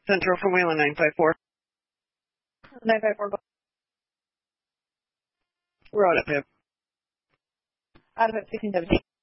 Central for Wayland 954. 954. We're out at Pip. Out of it, 1617.